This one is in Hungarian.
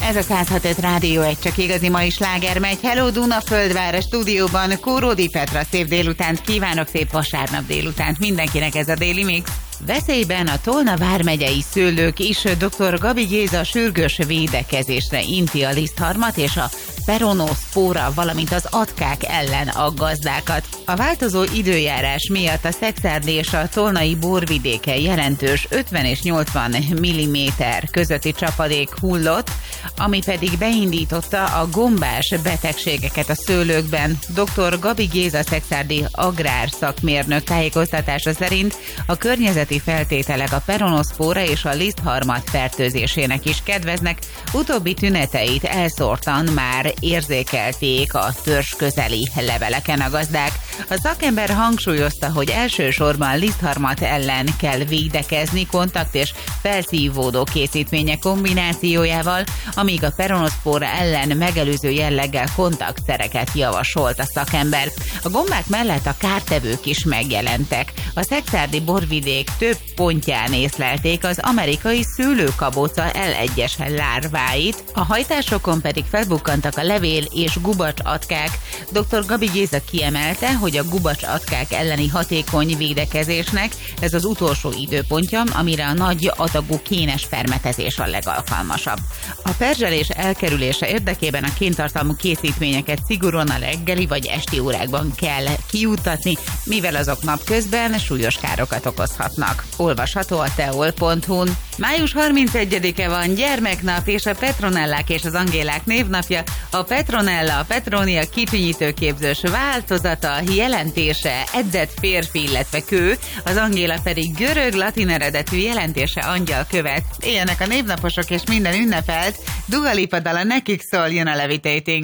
Ez a 106.5 Rádió egy csak igazi mai sláger megy. Hello Dunaföldvár, a stúdióban Kóródi Petra. Szép délutánt kívánok, szép vasárnap délutánt mindenkinek, ez a Déli Mix. Veszélyben a Tolna vármegyei szőlők is. Dr. Gabi Géza sürgős védekezésre inti a lisztharmat és a peronoszpóra, valamint az atkák ellen a gazdákat. A változó időjárás miatt a Szekszárdi és a tolnai borvidéken jelentős 50 és 80 mm közötti csapadék hullott, ami pedig beindította a gombás betegségeket a szőlőkben. Dr. Gabi Géza szekszárdi agrárszakmérnök tájékoztatása szerint a környezeti feltételek a peronoszpóra és a lisztharmat fertőzésének is kedveznek. Utóbbi tüneteit elszórtan már érzékelték a törzs közeli leveleken a gazdák. A szakember hangsúlyozta, hogy elsősorban lisztharmat ellen kell védekezni kontakt és felszívódó készítmények kombinációjával, amíg a peronoszpóra ellen megelőző jelleggel kontaktszereket javasolt a szakember. A gombák mellett a kártevők is megjelentek. A szekszárdi borvidék több pontján észlelték az amerikai szőlőkaboca L1-es lárváit, a hajtásokon pedig felbukkantak a levél és gubacsatkák. Dr. Gabi Géza kiemelte, hogy a gubacsatkák elleni hatékony védekezésnek ez az utolsó időpontja, amire a nagy adagú kénes permetezés a legalkalmasabb. A perzselés elkerülése érdekében a kéntartalmú készítményeket szigorúan a reggeli vagy esti órákban kell kijuttatni, mivel azok napközben súlyos károkat okozhatnak. Olvasható a teol.hu-n. Május 31-e van, gyermeknap, és a Petronellák és az Angélák névnapja. A Petronella, a Petronia kitűnyítőképzős változata, jelentése edzett férfi, illetve kő, az Angéla pedig görög-latin eredetű, jelentése angyal követ. Éljenek a névnaposok és minden ünnepelt. Dua Lipa dala nekik szól, jön a Levitating.